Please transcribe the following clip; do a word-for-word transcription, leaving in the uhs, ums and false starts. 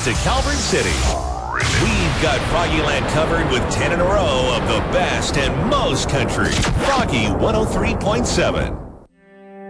to Calvert City. We've got Froggyland covered with ten in a row of the best and most country. Froggy one oh three point seven.